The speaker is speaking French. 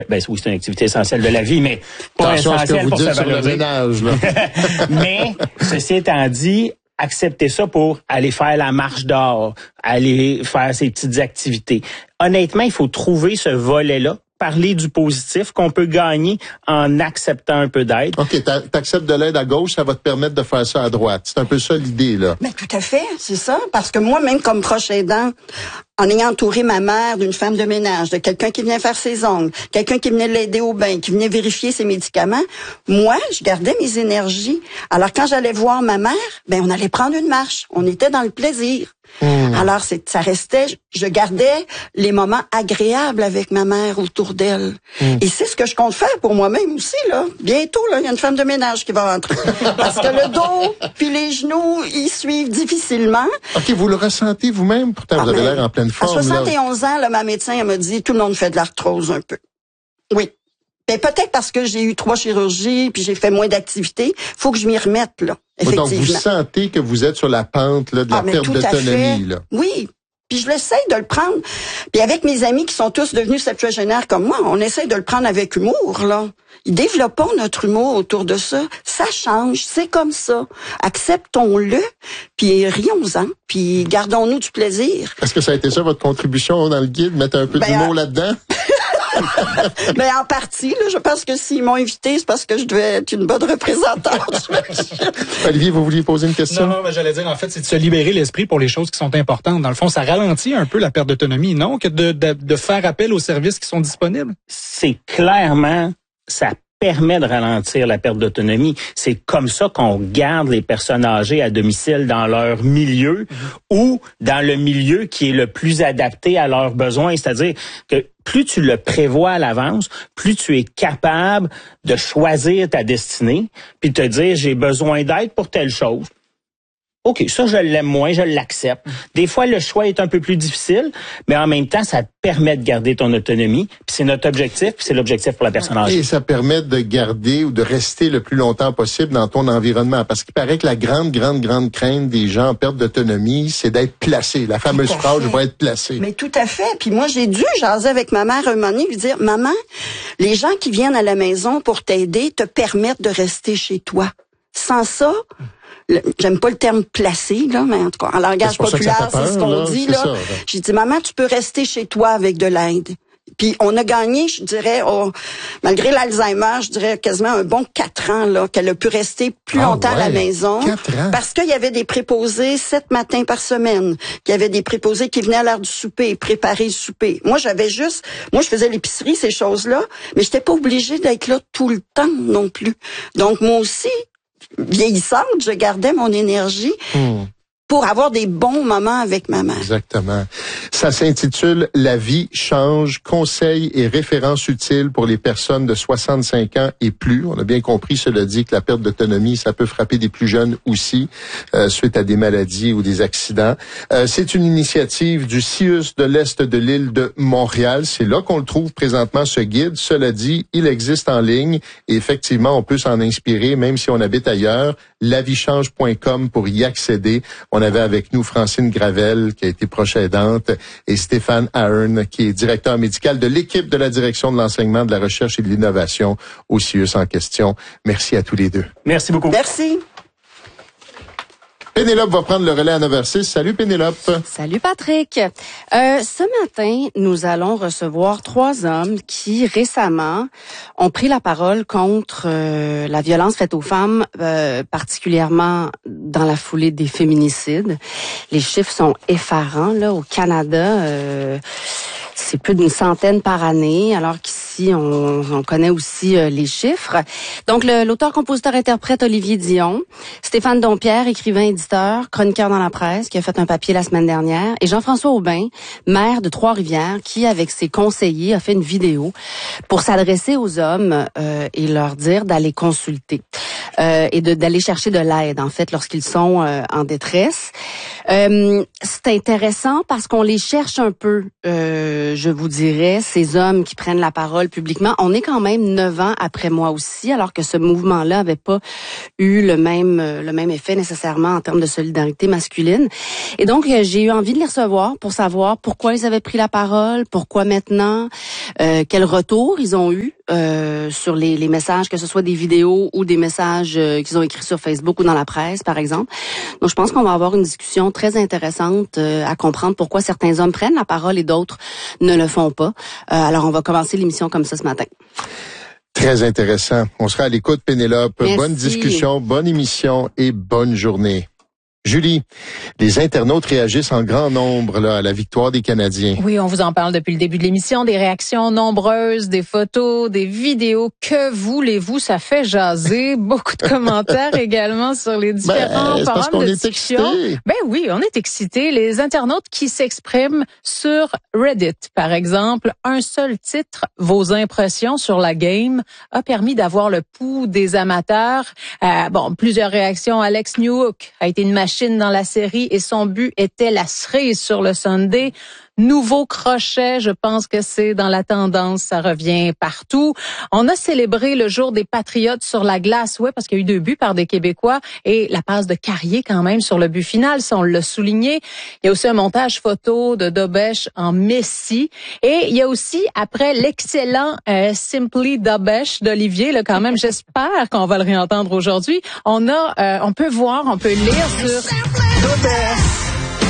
Ben oui, c'est une activité essentielle de la vie, mais pas essentielle pour se valoriser. Sur le ménage, là. Mais, ceci étant dit, accepter ça pour aller faire la marche dehors, aller faire ses petites activités. Honnêtement, il faut trouver ce volet-là, parler du positif qu'on peut gagner en acceptant un peu d'aide. OK, t'acceptes de l'aide à gauche, ça va te permettre de faire ça à droite. C'est un peu ça l'idée, là. Mais tout à fait, c'est ça. Parce que moi, même comme proche aidant, en ayant entouré ma mère d'une femme de ménage, de quelqu'un qui venait faire ses ongles, quelqu'un qui venait l'aider au bain, qui venait vérifier ses médicaments, moi, je gardais mes énergies. Alors, quand j'allais voir ma mère, ben, on allait prendre une marche. On était dans le plaisir. Alors, ça restait, je gardais les moments agréables avec ma mère autour d'elle. Et c'est ce que je compte faire pour moi-même aussi, là. Bientôt, là, il y a une femme de ménage qui va rentrer. Parce que le dos puis les genoux, ils suivent difficilement. OK, vous le ressentez vous-même? Pourtant, vous avez l'air en pleine forme. À 71 ans, là, ma médecin, elle m'a dit, tout le monde fait de l'arthrose un peu. Oui. Ben, peut-être parce que j'ai eu 3 chirurgies puis j'ai fait moins d'activité. Faut que je m'y remette, là. Effectivement. Donc, vous sentez que vous êtes sur la pente, là, de la perte d'autonomie, là. Oui. Puis je l'essaie de le prendre. Puis avec mes amis qui sont tous devenus septuagénaires comme moi, on essaie de le prendre avec humour, là. Développons notre humour autour de ça. Ça change, c'est comme ça. Acceptons-le, puis rions-en, puis gardons-nous du plaisir. Est-ce que ça a été ça votre contribution dans le guide, mettre un peu d'humour là-dedans? Ben, en partie, là, je pense que s'ils m'ont invité, c'est parce que je devais être une bonne représentante. Olivier, vous vouliez poser une question? Non, mais j'allais dire, en fait, c'est de se libérer l'esprit pour les choses qui sont importantes. Dans le fond, ça ralentit un peu la perte d'autonomie, non? Que de faire appel aux services qui sont disponibles? C'est clairement, ça permet de ralentir la perte d'autonomie. C'est comme ça qu'on garde les personnes âgées à domicile dans leur milieu ou dans le milieu qui est le plus adapté à leurs besoins. C'est-à-dire que plus tu le prévois à l'avance, plus tu es capable de choisir ta destinée puis te dire j'ai besoin d'aide pour telle chose. OK, ça, je l'aime moins, je l'accepte. Des fois, le choix est un peu plus difficile, mais en même temps, ça te permet de garder ton autonomie. Puis c'est notre objectif, puis c'est l'objectif pour la personne âgée. Et ça permet de garder ou de rester le plus longtemps possible dans ton environnement. Parce qu'il paraît que la grande crainte des gens en perte d'autonomie, c'est d'être placé. La fameuse phrase, je vais être placé. Mais tout à fait. Puis moi, j'ai dû jaser avec ma mère un moment donné, lui dire, maman, les gens qui viennent à la maison pour t'aider te permettent de rester chez toi. Sans ça, j'aime pas le terme placé, là, mais en tout cas, en langage populaire, c'est ce qu'on dit, là. J'ai dit, maman, tu peux rester chez toi avec de l'aide. Puis on a gagné, je dirais, malgré l'Alzheimer, je dirais quasiment un bon 4 ans, là, qu'elle a pu rester plus longtemps à la maison. 4 ans. Parce qu'il y avait des préposés 7 matins par semaine. Qu'il y avait des préposés qui venaient à l'heure du souper, préparer le souper. Moi, je faisais l'épicerie, ces choses-là, mais j'étais pas obligée d'être là tout le temps non plus. Donc, moi aussi, vieillissante, je gardais mon énergie pour avoir des bons moments avec ma mère. Exactement. Ça s'intitule « La vie change, conseils et références utiles pour les personnes de 65 ans et plus ». On a bien compris, cela dit, que la perte d'autonomie, ça peut frapper des plus jeunes aussi, suite à des maladies ou des accidents. C'est une initiative du CIUS de l'Est de l'île de Montréal. C'est là qu'on le trouve présentement, ce guide. Cela dit, il existe en ligne et effectivement, on peut s'en inspirer, même si on habite ailleurs. Lavichange.com pour y accéder. On avait avec nous Francine Gravel, qui a été proche aidante, et Stéphane Ahern, qui est directeur médical de l'équipe de la direction de l'enseignement, de la recherche et de l'innovation au CIUS en question. Merci à tous les deux. Merci beaucoup. Merci. Pénélope va prendre le relais à 9h06. Salut Pénélope. Salut Patrick. Ce matin, nous allons recevoir 3 hommes qui récemment ont pris la parole contre la violence faite aux femmes, particulièrement dans la foulée des féminicides. Les chiffres sont effarants là au Canada. C'est plus d'une centaine par année, alors qu'ici, on connaît aussi les chiffres. Donc, l'auteur, compositeur, interprète Olivier Dion, Stéphane Dompierre, écrivain, éditeur, chroniqueur dans la presse, qui a fait un papier la semaine dernière, et Jean-François Aubin, maire de Trois-Rivières, qui, avec ses conseillers, a fait une vidéo pour s'adresser aux hommes et leur dire d'aller consulter. et d'aller chercher de l'aide, en fait, lorsqu'ils sont en détresse. C'est intéressant parce qu'on les cherche un peu, je vous dirais, ces hommes qui prennent la parole publiquement. On est quand même 9 ans après moi aussi, alors que ce mouvement-là avait pas eu le même effet nécessairement en termes de solidarité masculine. Et donc, j'ai eu envie de les recevoir pour savoir pourquoi ils avaient pris la parole, pourquoi maintenant, quel retour ils ont eu sur les messages, que ce soit des vidéos ou des messages qu'ils ont écrits sur Facebook ou dans la presse, par exemple. Donc, je pense qu'on va avoir une discussion très intéressante à comprendre pourquoi certains hommes prennent la parole et d'autres ne le font pas. Alors, on va commencer l'émission comme ça ce matin. Très intéressant. On sera à l'écoute, Pénélope. Merci. Bonne discussion, bonne émission et bonne journée. Julie, les internautes réagissent en grand nombre là, à la victoire des Canadiens. Oui, on vous en parle depuis le début de l'émission, des réactions nombreuses, des photos, des vidéos. Que voulez-vous, ça fait jaser. Beaucoup de commentaires également sur les différents forums de discussion. Ben oui, on est excités. Les internautes qui s'expriment sur Reddit, par exemple, un seul titre, vos impressions sur la game, a permis d'avoir le pouls des amateurs. Plusieurs réactions. Alex Newhook a été une machine dans la série et son but était la cerise sur le Sunday. Nouveau crochet, je pense que c'est dans la tendance, ça revient partout. On a célébré le jour des Patriotes sur la glace, ouais, parce qu'il y a eu 2 buts par des Québécois et la passe de Carrier quand même sur le but final, ça on l'a souligné. Il y a aussi un montage photo de Dobesh en Messi et il y a aussi, après l'excellent Simply Dobesh d'Olivier, là quand même, j'espère qu'on va le réentendre aujourd'hui. On peut lire sur Dobesh.